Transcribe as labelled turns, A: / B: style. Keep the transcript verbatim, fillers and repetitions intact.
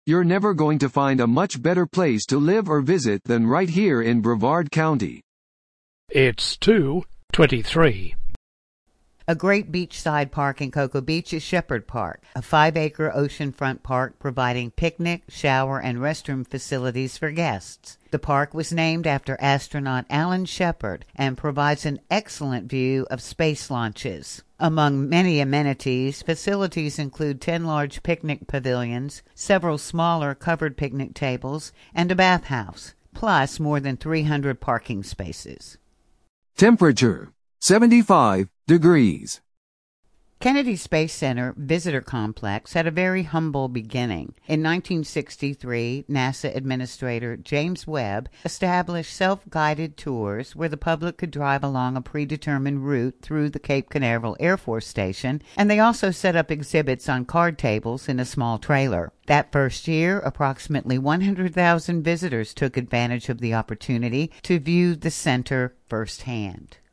A: You're never going to find a much better place to live or visit than right here in Brevard County.
B: It's two twenty-three.
C: A great beachside park in Cocoa Beach is Shepherd Park, a five-acre oceanfront park providing picnic, shower, and restroom facilities for guests. The park was named after astronaut Alan Shepard and provides an excellent view of space launches. Among many amenities, facilities include ten large picnic pavilions, several smaller covered picnic tables, and a bathhouse, plus more than three hundred parking spaces.
A: Temperature, seventy-five degrees.
C: Kennedy Space Center Visitor Complex had a very humble beginning. In nineteen sixty-three, NASA Administrator James Webb established self-guided tours where the public could drive along a predetermined route through the Cape Canaveral Air Force Station, and they also set up exhibits on card tables in a small trailer. That first year, approximately one hundred thousand visitors took advantage of the opportunity to view the center firsthand.